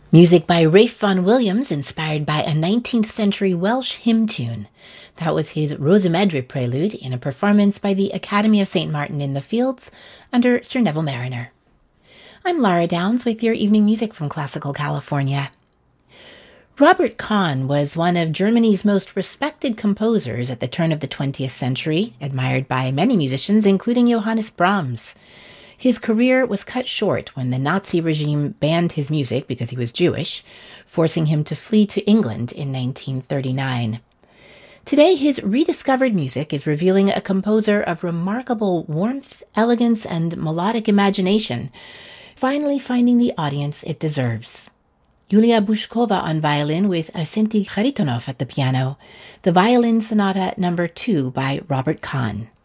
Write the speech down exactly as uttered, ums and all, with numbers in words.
Music by Ralph Vaughan Williams, inspired by a nineteenth century Welsh hymn tune. That was his Rosamedre prelude in a performance by the Academy of Saint Martin in the Fields under Sir Neville Marriner. I'm Lara Downs with your evening music from Classical California. Robert Kahn was one of Germany's most respected composers at the turn of the twentieth century, admired by many musicians, including Johannes Brahms. His career was cut short when the Nazi regime banned his music because he was Jewish, forcing him to flee to England in nineteen thirty-nine. Today, his rediscovered music is revealing a composer of remarkable warmth, elegance, and melodic imagination, finally finding the audience it deserves. Yulia Bushkova on violin with Arsenty Kharitonov at the piano, the Violin Sonata number two by Robert Kahn.